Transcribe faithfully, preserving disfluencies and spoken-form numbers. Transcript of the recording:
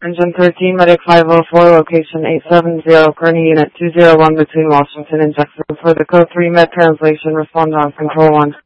Engine thirteen, Medic five oh four, location eight seven zero, Kearney Unit two zero one between Washington and Jackson. For the code three Med translation, respond on control one.